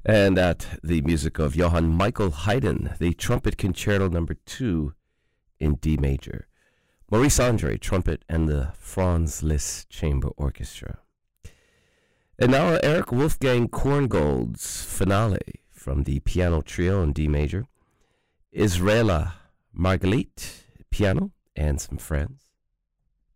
And that the music of Johann Michael Haydn, the Trumpet Concerto Number 2 in D major. Maurice Andre, trumpet, and the Franz Liszt Chamber Orchestra. And now Eric Wolfgang Korngold's Finale from the piano trio in D major. Israela Margalit, piano, and some friends.